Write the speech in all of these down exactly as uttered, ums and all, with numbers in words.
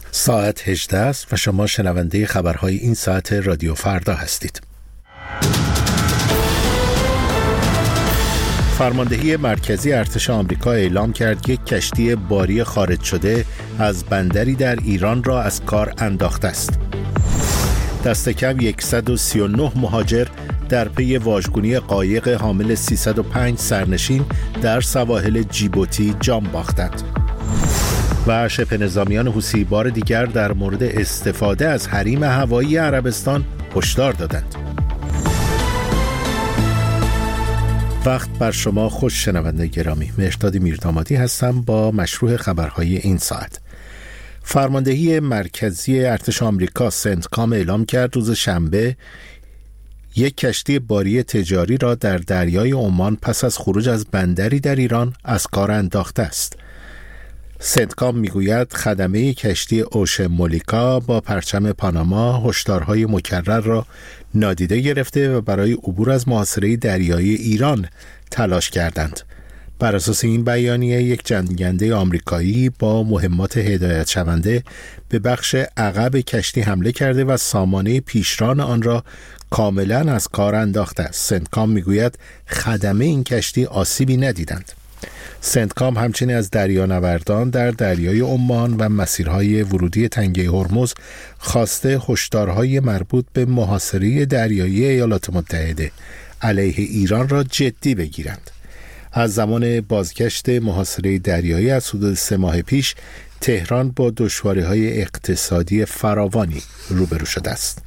ساعت هجده است و شما شنونده خبرهای این ساعت رادیو فردا هستید. فرماندهی مرکزی ارتش آمریکا اعلام کرد یک کشتی باری خارج شده از بندری در ایران را از کار انداخته است. دست کم صد و سی و نه مهاجر در پی واژگونی قایق حامل سیصد و پنج سرنشین در سواحل جیبوتی جان باختند. و شبه نظامیان حوثی بار دیگر در مورد استفاده از حریم هوایی عربستان هشدار دادند. وقت بر شما خوش شنونده گرامی. مهرداد میردامادی هستم با مشروع خبرهای این ساعت. فرماندهی مرکزی ارتش آمریکا سنتکام اعلام کرد روز شنبه یک کشتی باری تجاری را در دریای عمان پس از خروج از بندری در ایران از کار انداخته است. سنتکام میگوید خدمه کشتی اوشن مولیکا با پرچم پاناما هشدارهای مکرر را نادیده گرفته و برای عبور از محاصره دریایی ایران تلاش کردند. بر اساس این بیانیه یک جنگنده آمریکایی با مهمات هدایت شونده به بخش عقب کشتی حمله کرده و سامانه پیشران آن را کاملا از کار انداخته است. سنتکام میگوید خدمه این کشتی آسیبی ندیدند. سنتکام همچنین از دریانوردان در دریای عمان و مسیرهای ورودی تنگه هرمز خواسته هشدارهای مربوط به محاصره دریایی ایالات متحده علیه ایران را جدی بگیرند. از زمان بازگشت محاصره دریایی از حدود سه ماه پیش تهران با دشواری‌های اقتصادی فراوانی روبرو شده است.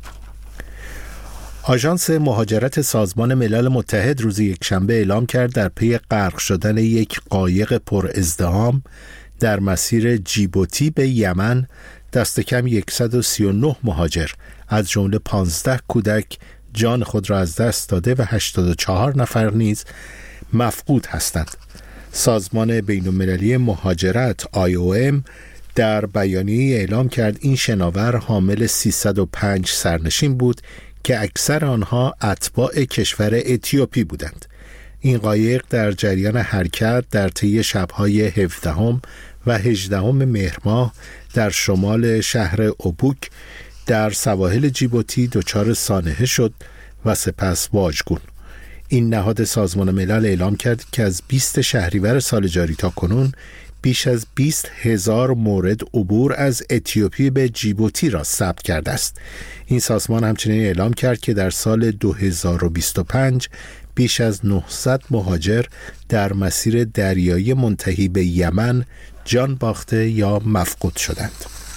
آژانس مهاجرت سازمان ملل متحد روز یکشنبه اعلام کرد در پی غرق شدن یک قایق پر ازدحام در مسیر جیبوتی به یمن دست کم صد و سی و نه مهاجر از جمله پانزده کودک جان خود را از دست داده و هشتاد و چهار نفر نیز مفقود هستند. سازمان بین‌المللی مهاجرت آی او ام در بیانیه اعلام کرد این شناور حامل سیصد و پنج سرنشین بود که اکثر آنها اتباع کشور اتیوپی بودند. این قایق در جریان حرکت در طی شب‌های هفدهم و هجدهم مهر ماه در شمال شهر اوبوک در سواحل جیبوتی دچار سانحه شد و سپس واژگون. این نهاد سازمان ملل اعلام کرد که از بیست شهریور سال جاری تا کنون بیش از بیست هزار مورد عبور از اتیوپی به جیبوتی را ثبت کرده است. این سازمان همچنین اعلام کرد که در سال دو هزار و بیست و پنج بیش از نهصد مهاجر در مسیر دریایی منتهی به یمن جان باخته یا مفقود شدند.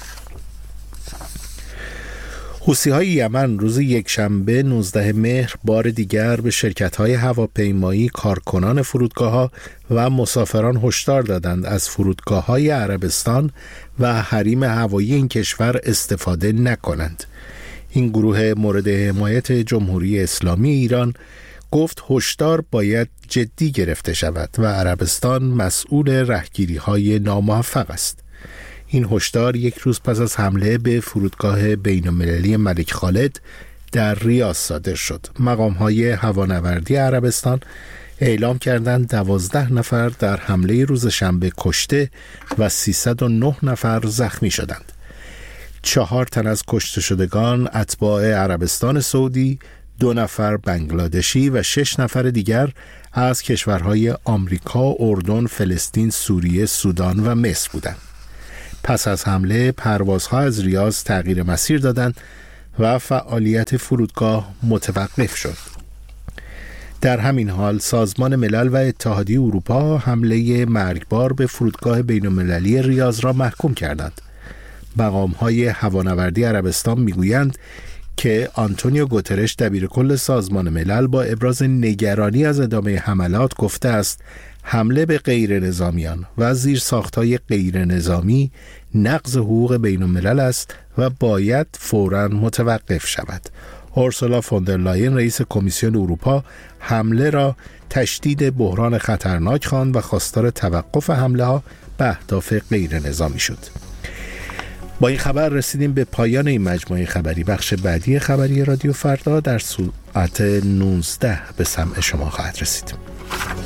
حوثی‌های یمن روز یکشنبه نوزدهم مهر بار دیگر به شرکت‌های هواپیمایی، کارکنان فرودگاه‌ها و مسافران هشدار دادند از فرودگاه‌های عربستان و حریم هوایی این کشور استفاده نکنند. این گروه مورد حمایت جمهوری اسلامی ایران گفت هشدار باید جدی گرفته شود و عربستان مسئول رهگیری‌های ناموفق است. این هشدار یک روز پس از حمله به فرودگاه بین‌المللی ملک خالد در ریاض صادر شد. مقام‌های هوانوردی عربستان اعلام کردند دوازده نفر در حمله روز شنبه کشته و سیصد و نه نفر زخمی شدند. چهار تن از کشته شدگان اتباع عربستان سعودی، دو نفر بنگلادشی و شش نفر دیگر از کشورهای آمریکا، اردن، فلسطین، سوریه، سودان و مصر بودند. پس از حمله پروازها از ریاض تغییر مسیر دادند و فعالیت فرودگاه متوقف شد. در همین حال سازمان ملل و اتحادیه اروپا حمله مرگبار به فرودگاه بین‌المللی ریاض را محکوم کردند. مقام‌های هوانوردی عربستان میگویند که آنتونیو گوترش دبیرکل سازمان ملل با ابراز نگرانی از ادامه حملات گفته است حمله به غیر نظامیان و زیرساخت‌های غیر نظامی نقض حقوق بین الملل است و باید فوراً متوقف شود. اورسولا فوندرلاین رئیس کمیسیون اروپا حمله را تشدید بحران خطرناک خواند و خواستار توقف حمله ها به اهداف غیر نظامی شد. با این خبر رسیدیم به پایان این مجموعه خبری. بخش بعدی خبری رادیو فردا در ساعت نوزده به سمع شما خواهد رسید.